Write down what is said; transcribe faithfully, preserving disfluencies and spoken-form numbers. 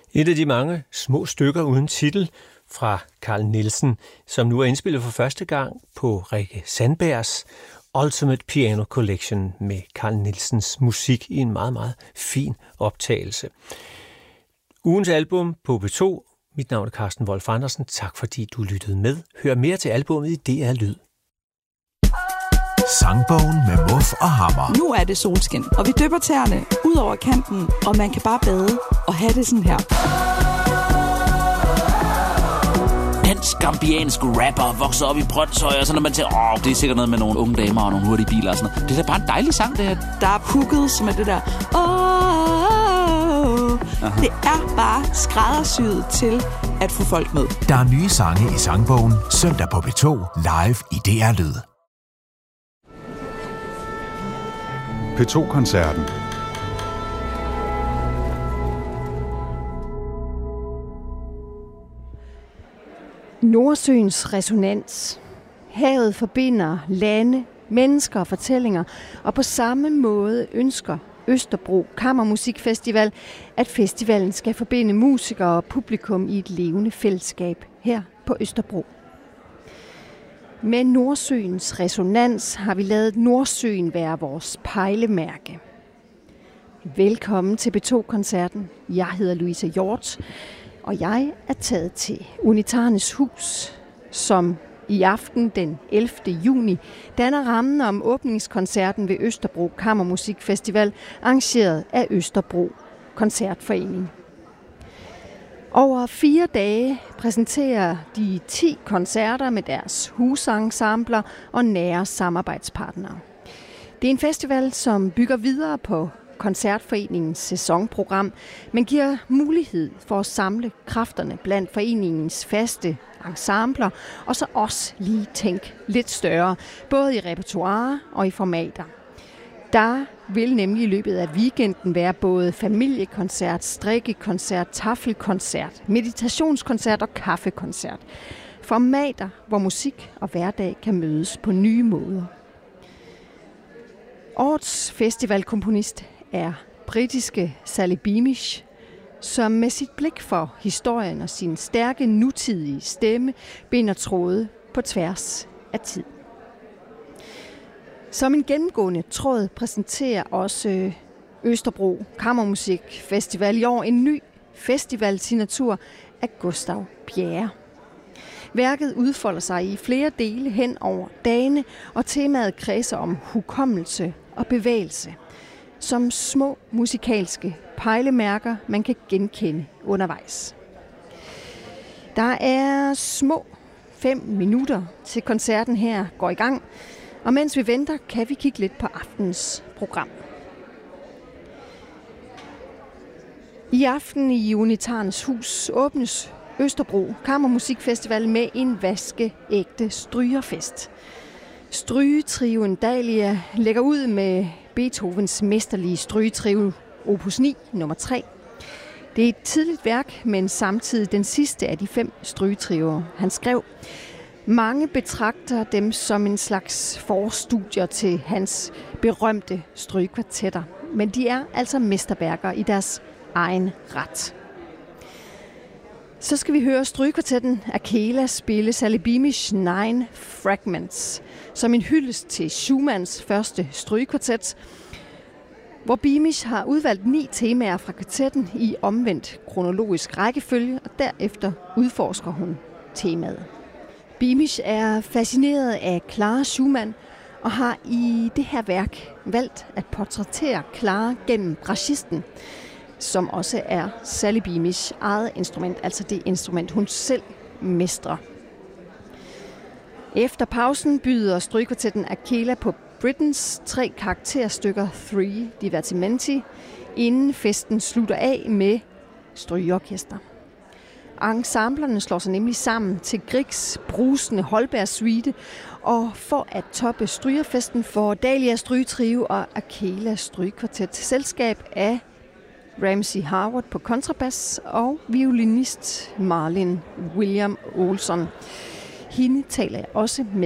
Et af de mange små stykker uden titel fra Carl Nielsen, som nu er indspillet for første gang på Rikke Sandbergs Ultimate Piano Collection med Carl Nielsens musik i en meget, meget fin optagelse. Ugens album på P to. Mit navn er Carsten Wolf Andersen. Tak fordi du lyttede med. Hør mere til albummet i D R Lyd. Sangbogen med Muff og Hammer. Nu er det solskin, og vi dypper tæerne ud over kanten, og man kan bare bade og have det sådan her. Dansk-gambiansk rapper vokser op i Brøndshøj, og så når man tænker, åh, det er sikkert noget med nogle unge damer og nogle hurtige biler og sådan noget. Det er da bare en dejlig sang, det her. Der er pukket, som er det der, åh, det er bare skræddersyet til at få folk med. Der er nye sange i Sangbogen, søndag på P to, live i D R Lyd. P to-koncerten. Nordsøens resonans. Havet forbinder lande, mennesker og fortællinger, og på samme måde ønsker Østerbro Kammermusikfestival, at festivalen skal forbinde musikere og publikum i et levende fællesskab her på Østerbro. Med Nordsøens resonans har vi ladet Nordsøen være vores pejlemærke. Velkommen til P to-koncerten. Jeg hedder Louise Hjort, og jeg er taget til Unitarnes Hus, som i aften den ellevte juni danner rammen om åbningskoncerten ved Østerbro Kammermusikfestival, arrangeret af Østerbro Koncertforening. Over fire dage præsenterer de ti koncerter med deres husensembler og nære samarbejdspartnere. Det er en festival, som bygger videre på Koncertforeningens sæsonprogram, men giver mulighed for at samle kræfterne blandt foreningens faste ensembler, og så også lige tænke lidt større, både i repertoire og i formater. Der vil nemlig i løbet af weekenden være både familiekoncert, strikkekoncert, tafelkoncert, meditationskoncert og kaffekoncert. Formater, hvor musik og hverdag kan mødes på nye måder. Årets festivalkomponist er britiske Sally Beamish, som med sit blik for historien og sin stærke nutidige stemme binder tråde på tværs af tid. Som en gennemgående tråd præsenterer også Østerbro Kammermusikfestival i år en ny festivalsignatur af Gustav Bjerre. Værket udfolder sig i flere dele hen over dagene, og temaet kredser om hukommelse og bevægelse, som små musikalske pejlemærker, man kan genkende undervejs. Der er små fem minutter til koncerten her går i gang, og mens vi venter, kan vi kigge lidt på aftens program. I aften i Unitarnes Hus åbnes Østerbro Kammermusikfestival med en vaskeægte strygerfest. Strygetrioen Dahlia lægger ud med Beethovens mesterlige strygetrio opus ni, nummer tre. Det er et tidligt værk, men samtidig den sidste af de fem strygetrioer, han skrev. Mange betragter dem som en slags forstudier til hans berømte strygekvartetter, men de er altså mesterværker i deres egen ret. Så skal vi høre strygekvartetten Akela spille Sally Beamish Nine Fragments som en hyldest til Schumanns første strygekvartet, hvor Beamish har udvalgt ni temaer fra kvartetten i omvendt kronologisk rækkefølge, og derefter udforsker hun temaet. Beamish er fascineret af Clara Schumann og har i det her værk valgt at portrættere Clara gennem bratschisten, som også er Sally Beamish eget instrument, altså det instrument, hun selv mestrer. Efter pausen byder strygekvartetten Akela på Britens tre karakterstykker Three Divertimenti, inden festen slutter af med strygeorkester. Ensemblerne slår sig nemlig sammen til Griegs brusende Holberg-suite, og for at toppe strygerfesten får Dahlia Strygetrio og Akela Strygekvartet selskab af Ramsey Harwood på kontrabas og violinist Marlin William Olson. Hende taler jeg også med